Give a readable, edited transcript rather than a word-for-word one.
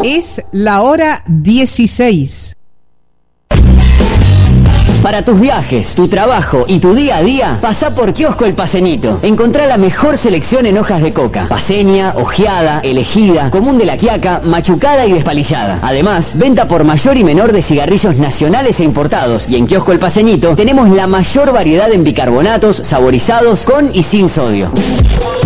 Es la hora 16. Para tus viajes, tu trabajo y tu día a día, pasá por Kiosco El Paceñito. Encontrá la mejor selección en hojas de coca. Paceña, ojeada, elegida, común de la Quiaca, machucada y despalillada. Además, venta por mayor y menor de cigarrillos nacionales e importados. Y en Kiosco El Paceñito tenemos la mayor variedad en bicarbonatos, saborizados, con y sin sodio.